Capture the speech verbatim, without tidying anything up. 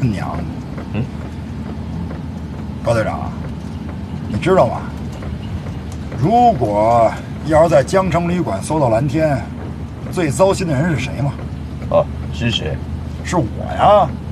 娘！ 嗯， 高队长，你知道吗？如果要是在江城旅馆搜到蓝天，最糟心的人是谁吗？ 哦，是谁？ 是我呀！